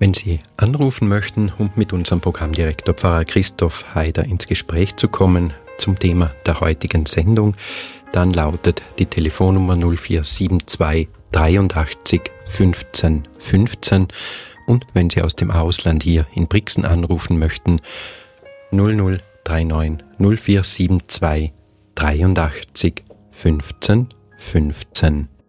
Wenn Sie anrufen möchten, um mit unserem Programmdirektor Pfarrer Christoph Haider ins Gespräch zu kommen zum Thema der heutigen Sendung, dann lautet die Telefonnummer 0472 83 15 15. Und wenn Sie aus dem Ausland hier in Brixen anrufen möchten, 0039 0472 83 15 15.